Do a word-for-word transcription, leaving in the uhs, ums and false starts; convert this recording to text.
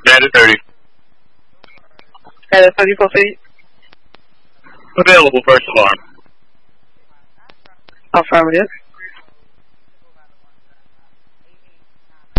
Bandit thirty. Bandit thirty-four feet. Available first alarm. Affirmative.